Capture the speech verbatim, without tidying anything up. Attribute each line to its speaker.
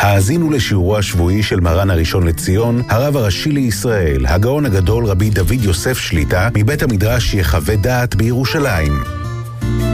Speaker 1: האזינו לשיעורו השבועי של מרן הראשון לציון, הרב הראשי לישראל, הגאון הגדול רבי דוד יוסף שליט"א, מבית המדרש יחווה דעת בירושלים.